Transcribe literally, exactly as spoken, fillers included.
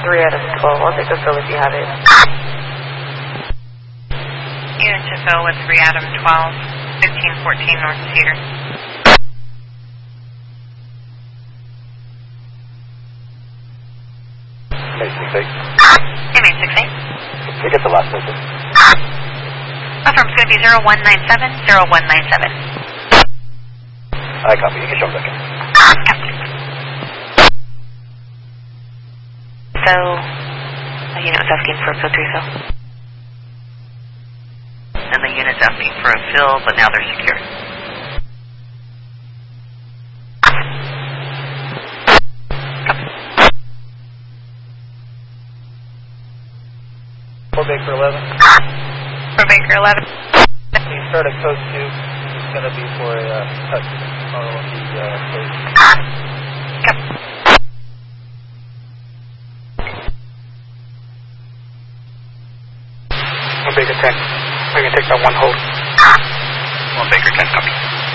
three out of twelve. I'll take a fill if you have it. Unit to fill with three Adam twelve, fifteen fourteen North Cedar. M eight six eight. M eight six eight. Can we get the last person? Platform's going to be zero one nine seven, zero one nine seven. I copy. You can show them back in. So, the unit was asking for a fill three fill. And the unit's asking for a fill, but now they're secure. For Baker eleven. For Baker eleven. Can you start at code two? It's going to be for a uh, touch model of the uh, code. One Baker ten. I can take that one hold. One Baker ten, copy.